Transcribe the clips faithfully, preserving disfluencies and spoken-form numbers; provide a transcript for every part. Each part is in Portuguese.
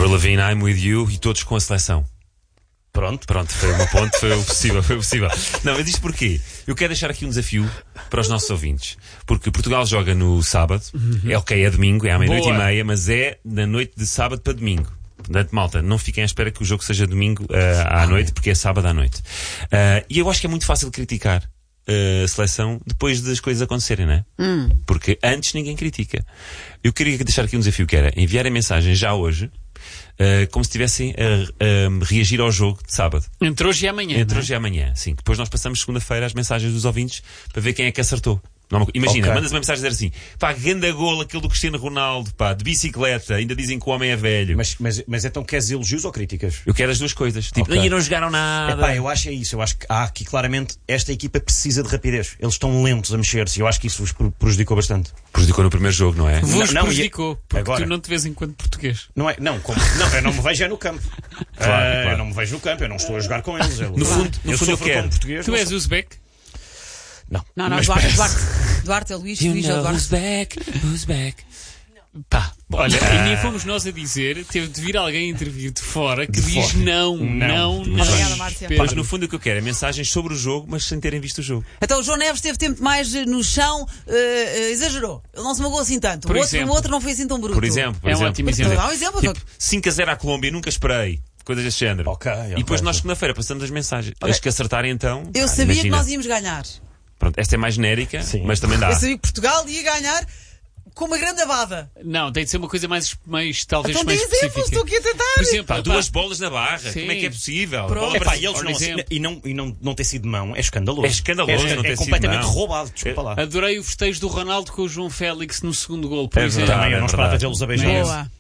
Levine, I'm with you e todos com a seleção. Pronto. Pronto, foi uma ponte, foi o possível, foi o possível. Não, mas isto porquê? Eu quero deixar aqui um desafio para os nossos ouvintes. Porque Portugal joga no sábado, uhum. é ok, é domingo, é à meia-noite e meia, mas é na noite de sábado para domingo. Portanto, malta, não fiquem à espera que o jogo seja domingo uh, à noite, porque é sábado à noite. Uh, e eu acho que é muito fácil criticar uh, a seleção depois das coisas acontecerem, não é? Hum. Porque antes ninguém critica. Eu queria deixar aqui um desafio que era enviarem mensagem já hoje, Uh, como se estivessem a, a reagir ao jogo de sábado. Entre hoje e amanhã. Entre é? hoje e amanhã, sim. Depois nós passamos segunda-feira as mensagens dos ouvintes para ver quem é que acertou. Não, imagina, okay. mandas uma mensagem a dizer assim: pá, ganda gol aquele do Cristiano Ronaldo, pá, de bicicleta, ainda dizem que o homem é velho. Mas, mas, mas então queres elogios ou críticas? Eu quero as duas coisas. Tipo, okay. ainda não jogaram nada. Epá, eu acho é isso. Eu acho que há aqui claramente esta equipa precisa de rapidez. Eles estão lentos a mexer-se e eu acho que isso os prejudicou bastante. Prejudicou no primeiro jogo, não é? Vos não, prejudicou, porque agora, tu não te vês enquanto português. Não é? Não, como, não, eu não me vejo é no campo. Claro, uh, claro. Eu não me vejo no campo, eu não estou a jogar com eles. Eu, no fundo, no eu fundo eu sofro quero. como português. Tu és uzbek? Não. Não, não, Mas Duarte, parece... Duarte, Duarte é Luís, You Luís é know Duarte. who's back, who's back. Pá, Bom, olha, ah, e nem fomos nós a dizer, teve de vir alguém intervir de fora que de diz fora. não, não, não. Obrigada, Márcia. Pedro. Mas no fundo o que eu quero é mensagens sobre o jogo, mas sem terem visto o jogo. Então o João Neves teve tempo demais no chão, uh, uh, exagerou. Ele não se magoou assim tanto. Por O outro, exemplo. o outro não foi assim tão bruto. Por exemplo, por É um exemplo. ótimo Então, exemplo. dá um exemplo. Tipo, cinco a zero à Colômbia, nunca esperei. Coisas desse género. Ok, ok, e depois nós ok. segunda-feira passamos as mensagens. Ok. As que acertarem então. Eu pá, sabia imagina. que nós íamos ganhar. Pronto, esta é mais genérica, Sim. mas também dá. Eu sabia que Portugal ia ganhar com uma grande abada. Não, tem de ser uma coisa mais, mais talvez Então mais tem exemplos, específica. estou aqui a tentar. Por exemplo, Pá, pá, duas bolas na barra, Sim. como é que é possível? Pronto. Bola Epá, para- e eles por não, exemplo. e, não, e não, não ter sido mão é escandaloso. É escandaloso É, não ter é sido completamente mão. roubado, desculpa lá. adorei o festejo do Ronaldo com o João Félix no segundo gol, por É exemplo. verdade. Também eu não é esperava verdade. tê-los a beijar. Boa.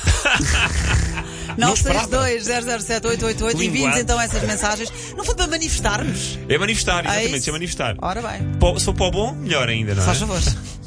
nove seis dois, zero zero sete, oito oito oito. Enviem-nos Linguado. então essas mensagens. Não foi para manifestarmos. É manifestar, É exatamente, isso. é manifestar. Ora bem, Pó- Se for para o bom, melhor ainda, não é? faz favor.